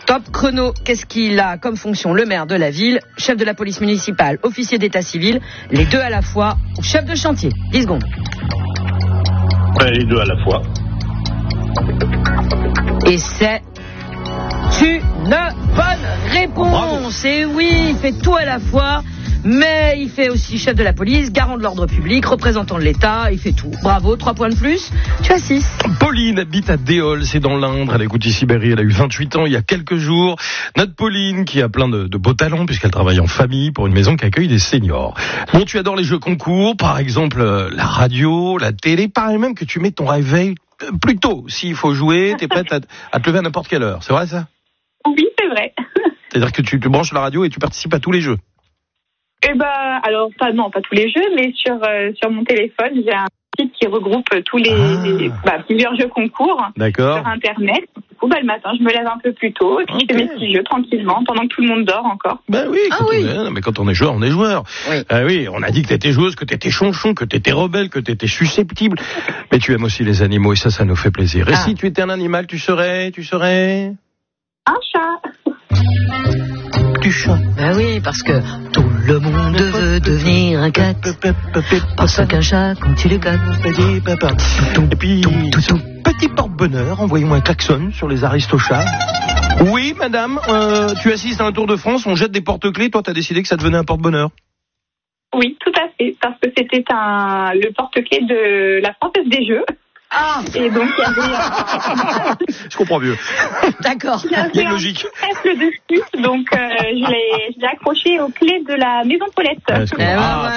Top chrono, qu'est-ce qu'il a comme fonction? Le maire de la ville, chef de la police municipale, officier d'état civil, les deux à la fois, ou chef de chantier. 10 secondes. Ouais, les deux à la fois. Et c'est une bonne réponse. Et oui, il fait tout à la fois, mais il fait aussi chef de la police, garant de l'ordre public, représentant de l'État, il fait tout. Bravo, 3 points de plus. Tu as 6. Pauline habite à Déol, c'est dans l'Indre. Elle écoute ici Berry, elle a eu 28 ans il y a quelques jours. Notre Pauline qui a plein de beaux talents puisqu'elle travaille en famille pour une maison qui accueille des seniors. Bon, tu adores les jeux concours, par exemple la radio, la télé, pareil même que tu mets ton réveil plus tôt. S'il faut jouer, t'es prête à te lever à n'importe quelle heure. C'est vrai ça? Oui, c'est vrai. C'est-à-dire que tu te branches la radio et tu participes à tous les jeux? Eh ben, alors pas tous les jeux, mais sur mon téléphone, j'ai un site qui regroupe tous plusieurs jeux concours. D'accord. Sur Internet. Du coup, le matin, je me lève un peu plus tôt et puis je fais mes petits jeux tranquillement pendant que tout le monde dort encore. Ben oui, quand on est joueur, on est joueur. Oui. Oui, on a dit que t'étais joueuse, que t'étais chonchon, que t'étais rebelle, que t'étais susceptible. Mais tu aimes aussi les animaux et ça nous fait plaisir. Et si tu étais un animal, tu serais un chat. Du chat. Ben oui, parce que tout le monde veut devenir un cat. Parce qu'un chat, quand tu le gâtes. Et puis, petit porte-bonheur, envoyez-moi un klaxon sur les aristochats. Oui, madame, tu assistes à un Tour de France, on jette des porte-clés, toi t'as décidé que ça devenait un porte-bonheur. Oui, tout à fait, parce que c'était le porte-clés de la Française des Jeux. Ah. Et donc il y avait je comprends mieux. D'accord. Il y a une logique. Presque dessus, donc je l'ai accroché aux clés de la maison Paulette.